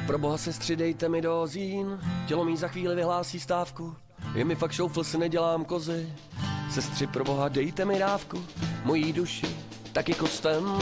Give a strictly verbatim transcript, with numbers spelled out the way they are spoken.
Pro boha sestři, dejte mi dozín, tělo mý za chvíli vyhlásí stávku. Je mi fakt šoufl, si nedělám kozy. Sestři, pro boha, dejte mi dávku, mojí duši taky kostem